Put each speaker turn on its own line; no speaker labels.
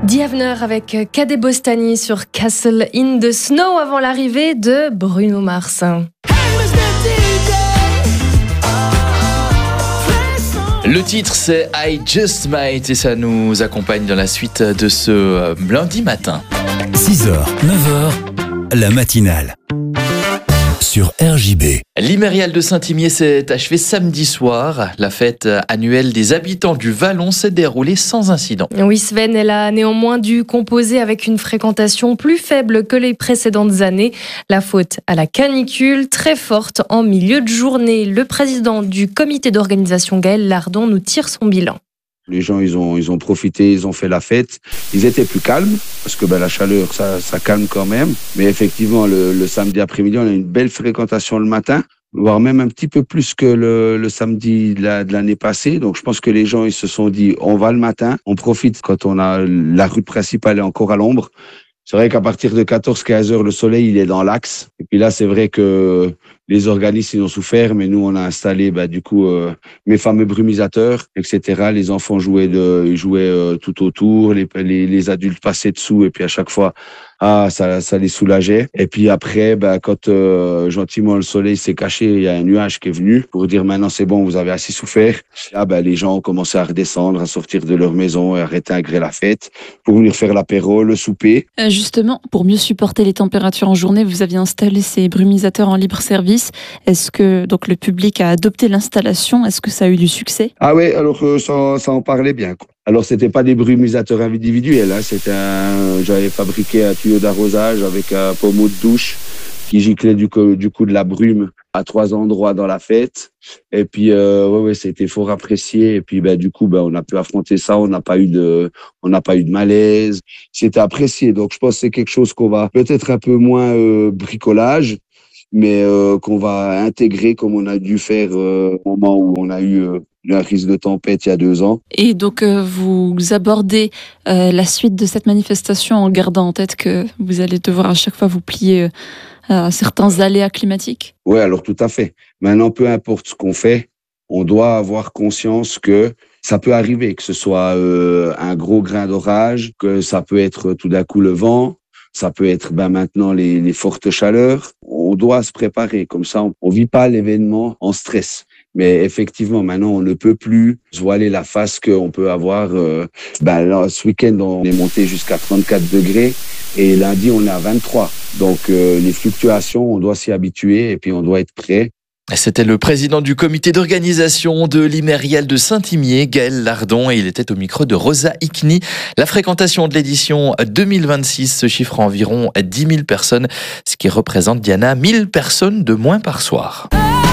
Diavner avec Cadet Bostani sur Castle in the Snow avant l'arrivée de Bruno Mars.
Le titre c'est I Just Might et ça nous accompagne dans la suite de ce lundi matin.
6h, 9h, la matinale sur RJB.
L'Imérial de Saint-Imier s'est achevée samedi soir. La fête annuelle des habitants du Vallon s'est déroulée sans incident.
Oui Sven, elle a néanmoins dû composer avec une fréquentation plus faible que les précédentes années. La faute à la canicule très forte en milieu de journée. Le président du comité d'organisation Gaël Lardon nous tire son bilan.
Les gens, ils ont profité, ils ont fait la fête. Ils étaient plus calmes, parce que la chaleur, ça calme quand même. Mais effectivement, le samedi après-midi, on a une belle fréquentation le matin, voire même un petit peu plus que le samedi de l'année passée. Donc, je pense que les gens, ils se sont dit, on va le matin, on profite quand on a la rue principale est encore à l'ombre. C'est vrai qu'à partir de 14-15 heures, le soleil, il est dans l'axe. Et puis là, c'est vrai que les organismes, ils ont souffert, mais nous, on a installé, mes fameux brumisateurs, etc. Les enfants jouaient tout autour, les adultes passaient dessous, et puis à chaque fois, ça les soulageait. Et puis après, quand gentiment le soleil s'est caché, il y a un nuage qui est venu pour dire maintenant c'est bon, vous avez assez souffert. Là, les gens ont commencé à redescendre, à sortir de leur maison et à réintégrer la fête pour venir faire l'apéro, le souper.
Justement, pour mieux supporter les températures en journée, vous aviez installé ces brumisateurs en libre service. Est-ce que donc le public a adopté l'installation? Est-ce que ça a eu du succès?
Ah oui, alors ça en parlait bien, quoi. Alors c'était pas des brumisateurs individuels, j'avais fabriqué un tuyau d'arrosage avec un pommeau de douche qui giclait du coup de la brume à 3 endroits dans la fête. Et puis c'était fort apprécié. Et puis on a pu affronter ça. On n'a pas eu de malaise. C'était apprécié. Donc je pense que c'est quelque chose qu'on va peut-être un peu moins bricolage, mais qu'on va intégrer comme on a dû faire au moment où on a eu un risque de tempête il y a 2 ans.
Et donc vous abordez la suite de cette manifestation en gardant en tête que vous allez devoir à chaque fois vous plier à certains aléas climatiques? Oui,
alors tout à fait. Maintenant, peu importe ce qu'on fait, on doit avoir conscience que ça peut arriver, que ce soit un gros grain d'orage, que ça peut être tout d'un coup le vent, ça peut être maintenant les fortes chaleurs. On doit se préparer, comme ça on vit pas l'événement en stress. Mais effectivement, maintenant, on ne peut plus se voiler la face qu'on peut avoir. Là, ce week-end, on est monté jusqu'à 34 degrés et lundi, on est à 23. Donc, les fluctuations, on doit s'y habituer et puis on doit être prêt.
C'était le président du comité d'organisation de l'Imérial de Saint-Imier, Gaël Lardon, et il était au micro de Rosa Ikni. La fréquentation de l'édition 2026 se chiffre à environ 10 000 personnes, ce qui représente, Diana, 1 000 personnes de moins par soir.